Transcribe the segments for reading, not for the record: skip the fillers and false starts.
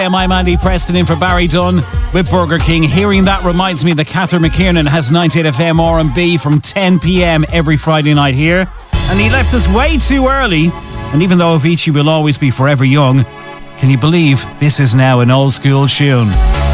I'm Andy Preston in for Barry Dunn with Burger King. Hearing that reminds me that Catherine McKiernan has 98FM R&B from 10 p.m. every Friday night here. And he left us way too early. And even though Avicii will always be forever young, can you believe this is now an old school tune?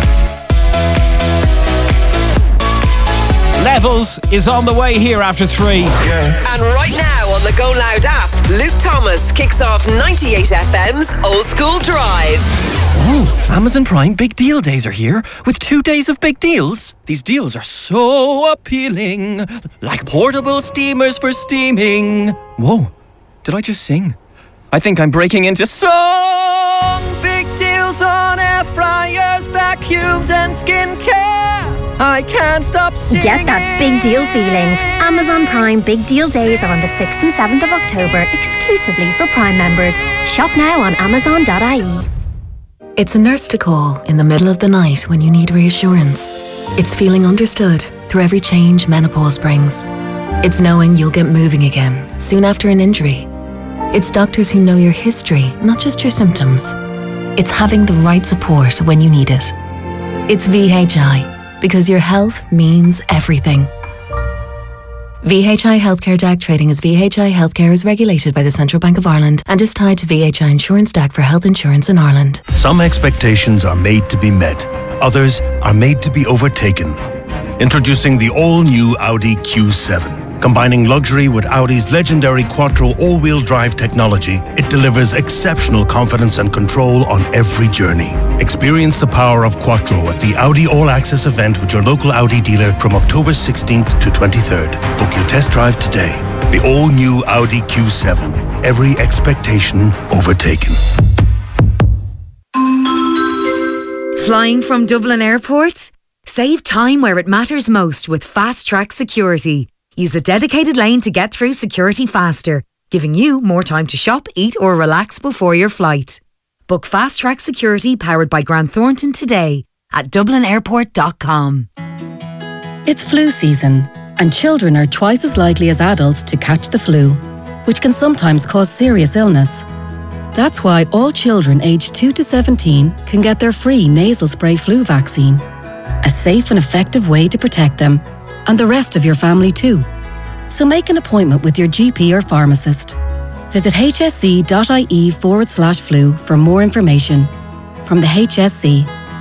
Levels is on the way here after 3. Yeah. And right now on the Go Loud app, Luke Thomas kicks off 98FM's Old School Drive. Oh, Amazon Prime Big Deal Days are here with 2 days of big deals. These deals are so appealing, like portable steamers for steaming. Whoa, did I just sing? I think I'm breaking into song. Big deals on air fryers, vacuums and skincare. I can't stop singing. Get that big deal feeling. Amazon Prime Big Deal Days are on the 6th and 7th of October, exclusively for Prime members. Shop now on amazon.ie. It's a nurse to call in the middle of the night when you need reassurance. It's feeling understood through every change menopause brings. It's knowing you'll get moving again soon after an injury. It's doctors who know your history, not just your symptoms. It's having the right support when you need it. It's VHI, because your health means everything. VHI Healthcare DAC trading as VHI Healthcare is regulated by the Central Bank of Ireland and is tied to VHI Insurance DAC for health insurance in Ireland. Some expectations are made to be met. Others are made to be overtaken. Introducing the all-new Audi Q7. Combining luxury with Audi's legendary Quattro all-wheel drive technology, it delivers exceptional confidence and control on every journey. Experience the power of Quattro at the Audi All Access event with your local Audi dealer from October 16th to 23rd. Book your test drive today. The all-new Audi Q7. Every expectation overtaken. Flying from Dublin Airport? Save time where it matters most with Fast Track Security. Use a dedicated lane to get through security faster, giving you more time to shop, eat or relax before your flight. Book Fast Track Security powered by Grant Thornton today at dublinairport.com. It's flu season, and children are twice as likely as adults to catch the flu, which can sometimes cause serious illness. That's why all children aged 2 to 17 can get their free nasal spray flu vaccine. A safe and effective way to protect them, and the rest of your family too. So make an appointment with your GP or pharmacist. Visit hsc.ie/flu for more information. From the HSC.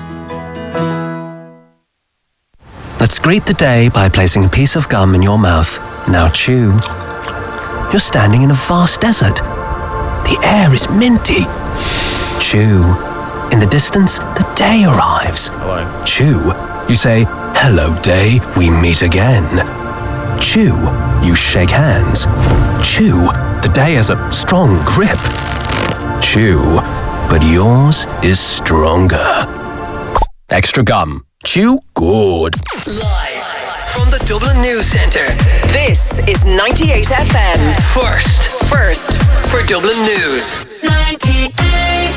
Let's greet the day by placing a piece of gum in your mouth. Now chew. You're standing in a vast desert. The air is minty. Chew. In the distance, the day arrives. Hello. Chew. You say, "Hello, day, we meet again." Chew. You shake hands. Chew. The day has a strong grip. Chew. But yours is stronger. Extra gum. Chew good. Live from the Dublin News Centre, this is 98FM. First for Dublin News. 98.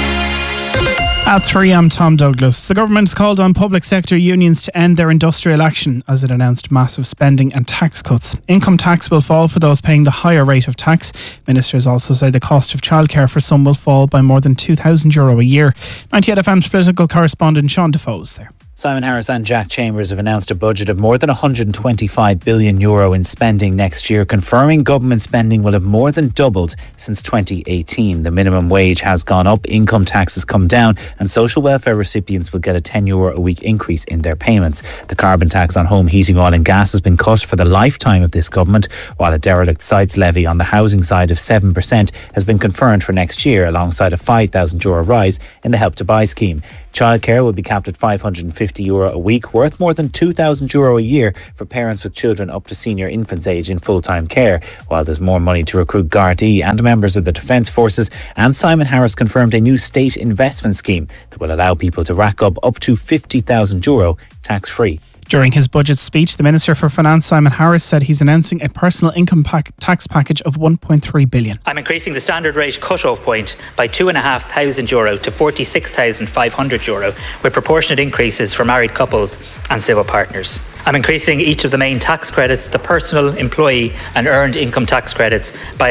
At 3, I'm Tom Douglas. The government's called on public sector unions to end their industrial action as it announced massive spending and tax cuts. Income tax will fall for those paying the higher rate of tax. Ministers also say the cost of childcare for some will fall by more than €2,000 a year. 98FM's political correspondent Sean Defoe is there. Simon Harris and Jack Chambers have announced a budget of more than €125 billion in spending next year, confirming government spending will have more than doubled since 2018. The minimum wage has gone up, income tax has come down, and social welfare recipients will get a €10 a week increase in their payments. The carbon tax on home heating, oil and gas has been cut for the lifetime of this government, while a derelict sites levy on the housing side of 7% has been confirmed for next year, alongside a €5,000 rise in the Help to Buy scheme. Childcare will be capped at €550 a week, worth more than €2,000 a year for parents with children up to senior infants age in full-time care. While there's more money to recruit Gardaí and members of the Defence Forces, and Simon Harris confirmed a new state investment scheme that will allow people to rack up to €50,000 tax-free. During his budget speech, the Minister for Finance, Simon Harris, said he's announcing a personal income tax package of €1.3 billion. I'm increasing the standard rate cut-off point by €2,500 to €46,500, with proportionate increases for married couples and civil partners. I'm increasing each of the main tax credits, the personal, employee and earned income tax credits by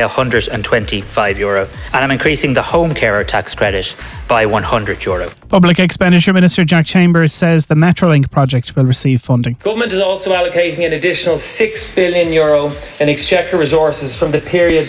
€125. And I'm increasing the home carer tax credit by €100. Public Expenditure Minister Jack Chambers says the Metrolink project will receive funding. Government is also allocating an additional €6 billion in exchequer resources from the period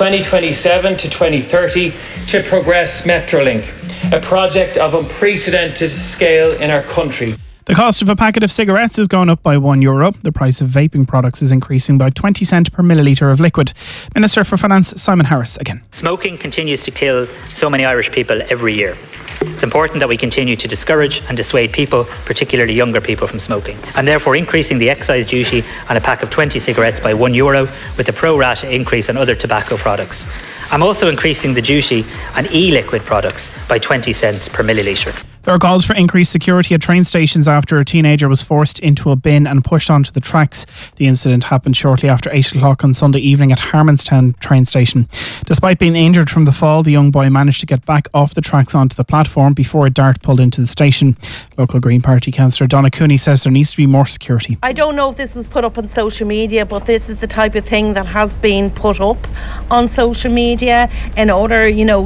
2027 to 2030 to progress Metrolink, a project of unprecedented scale in our country. The cost of a packet of cigarettes is going up by €1. The price of vaping products is increasing by 20 cents per millilitre of liquid. Minister for Finance Simon Harris again. Smoking continues to kill so many Irish people every year. It's important that we continue to discourage and dissuade people, particularly younger people, from smoking. I'm therefore increasing the excise duty on a pack of 20 cigarettes by €1 with a pro rata increase on other tobacco products. I'm also increasing the duty on e-liquid products by 20 cents per millilitre. There are calls for increased security at train stations after a teenager was forced into a bin and pushed onto the tracks. The incident happened shortly after 8 o'clock on Sunday evening at Harmonstown train station. Despite being injured from the fall, the young boy managed to get back off the tracks onto the platform before a dart pulled into the station. Local Green Party councillor Donna Cooney says there needs to be more security. I don't know if this was put up on social media, but this is the type of thing that has been put up on social media in order,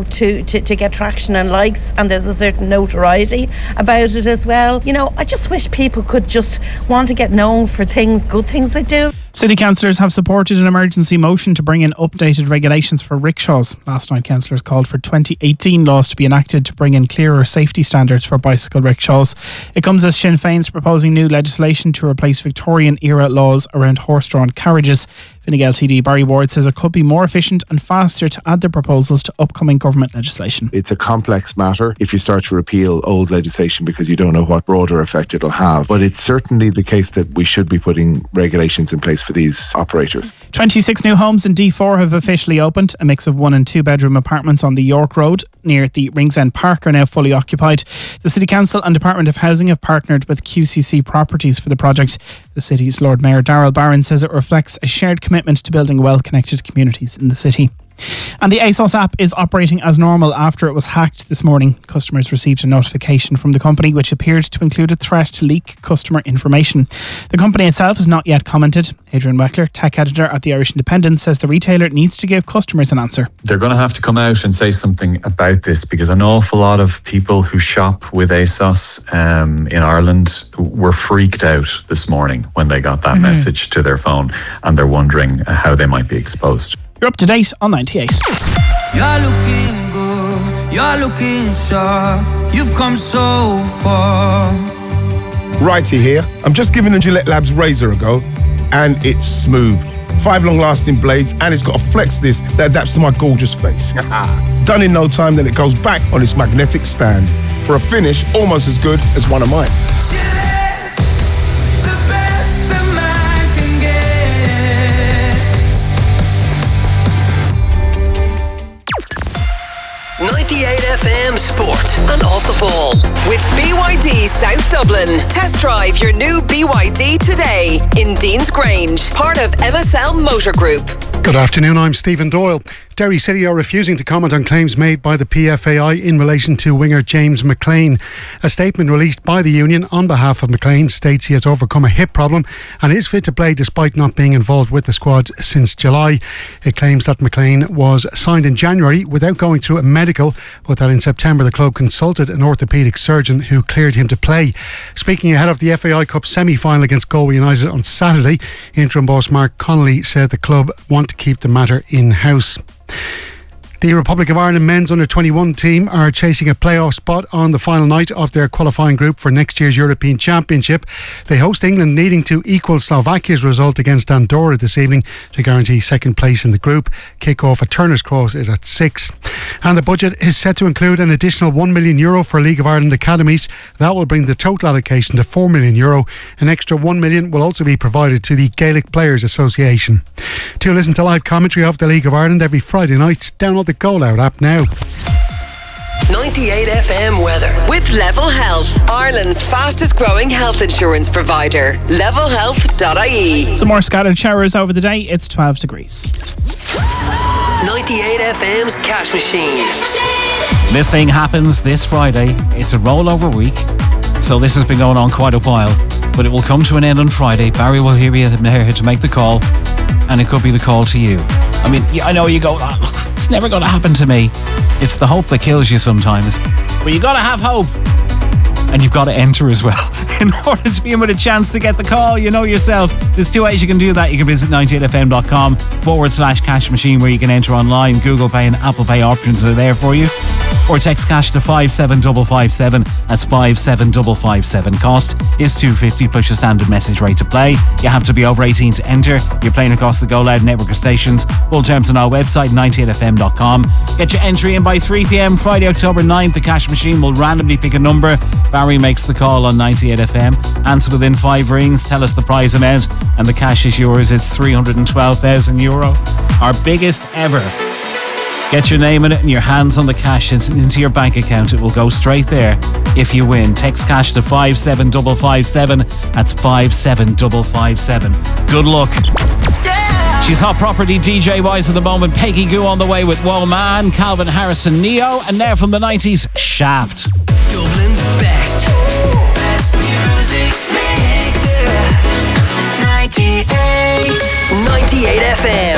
to get traction and likes, and there's a certain notoriety about it as well. I just wish people could just want to get known for good things they do. City councillors have supported an emergency motion to bring in updated regulations for rickshaws. Last night, councillors called for 2018 laws to be enacted to bring in clearer safety standards for bicycle rickshaws. It comes as Sinn Féin's proposing new legislation to replace Victorian-era laws around horse-drawn carriages. Fine Gael TD Barry Ward says it could be more efficient and faster to add their proposals to upcoming government legislation. It's a complex matter if you start to repeal old legislation because you don't know what broader effect it'll have. But it's certainly the case that we should be putting regulations in place for these operators. 26 new homes in D4 have officially opened. A mix of 1 and 2 bedroom apartments on the York Road near the Ringsend Park are now fully occupied. The City Council and Department of Housing have partnered with QCC Properties for the project. The city's Lord Mayor Darrell Barron says it reflects a shared commitment to building well-connected communities in the city. And the ASOS app is operating as normal after it was hacked this morning. Customers received a notification from the company which appeared to include a threat to leak customer information. The company itself has not yet commented. Adrian Weckler, tech editor at the Irish Independent, says the retailer needs to give customers an answer. They're going to have to come out and say something about this because an awful lot of people who shop with ASOS in Ireland were freaked out this morning when they got that message to their phone, and they're wondering how they might be exposed. You're up to date on 98. You're looking good, you're looking sharp, you've come so far. Righty here. I'm just giving the Gillette Labs razor a go, and it's smooth. 5 long-lasting blades, and it's got a flex disc that adapts to my gorgeous face. Done in no time, then it goes back on its magnetic stand for a finish almost as good as one of mine. 98 FM Sport and Off the Ball with BYD South Dublin. Test drive your new BYD today in Dean's Grange, part of MSL Motor Group. Good afternoon, I'm Stephen Doyle. Derry City are refusing to comment on claims made by the PFAI in relation to winger James McLean. A statement released by the union on behalf of McLean states he has overcome a hip problem and is fit to play despite not being involved with the squad since July. It claims that McLean was signed in January without going through a medical, but that in September the club consulted an orthopaedic surgeon who cleared him to play. Speaking ahead of the FAI Cup semi-final against Galway United on Saturday, interim boss Mark Connolly said the club want to keep the matter in-house. The Republic of Ireland men's under-21 team are chasing a playoff spot on the final night of their qualifying group for next year's European Championship. They host England, needing to equal Slovakia's result against Andorra this evening to guarantee second place in the group. Kick-off at Turner's Cross is at 6. And the budget is set to include an additional €1 million for League of Ireland academies. That will bring the total allocation to €4 million. An extra €1 million will also be provided to the Gaelic Players Association. To listen to live commentary of the League of Ireland every Friday night, download the Go Loud app now. 98 FM weather with Level Health, Ireland's fastest growing health insurance provider. levelhealth.ie. Some more scattered showers over the day. It's 12 degrees. 98 FM's Cash Machine. This thing happens this Friday. It's a rollover week, so this has been going on quite a while. But it will come to an end on Friday. Barry will hear you there to make the call, and it could be the call to you. I mean, I know you go, look, it's never going to happen to me. It's the hope that kills you sometimes. But you got to have hope. And you've got to enter as well. In order to be in with a chance to get the call, you know yourself. There's 2 ways you can do that. You can visit 98fm.com/cash machine, where you can enter online. Google Pay and Apple Pay options are there for you. Or text cash to 57557. That's 57557. Cost is $2.50 plus your standard message rate to play. You have to be over 18 to enter. You're playing across the Go Loud network of stations. Full terms on our website, 98fm.com. Get your entry in by 3 p.m. Friday, October 9th. The cash machine will randomly pick a number. Barry makes the call on 98FM. Answer within 5 rings. Tell us the prize amount, and the cash is yours. It's €312,000. Our biggest ever. Get your name in it and your hands on the cash into your bank account. It will go straight there if you win. Text cash to 57557. That's 57557. Good luck. She's hot property DJ wise at the moment. Peggy Goo on the way with Whoa Man, Calvin Harris and Neo, and now from the 90s, Shaft. Dublin's best music mix. 98 98 FM.